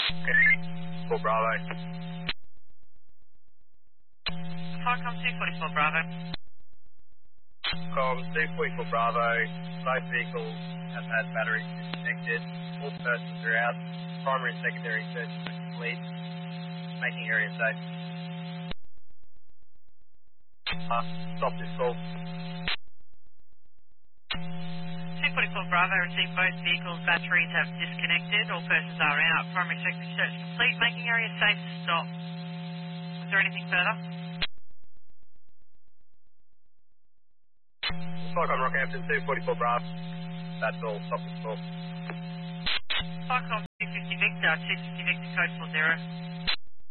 For Bravo. Falcon 244 Bravo. Com 244 Bravo. Both vehicles have had batteries disconnected. All persons are out. Primary and secondary searches are complete. Making area safe. Stop this call. 244 Bravo received both vehicles' batteries have disconnected. All persons are out. Primary secondary search complete. Making area safe. Stop. Is there anything further? Falcon Rockhampton 244 Bravo. That's all. Stop this call. Falcon 250 Victor, 250 Victor code 40.